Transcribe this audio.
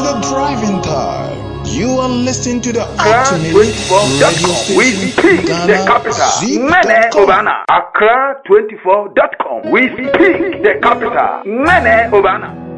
your driving time. You are listening to the Accra24.com. We speak the capital. Mene Obana. Accra24.com. We speak the capital. Mene Obana.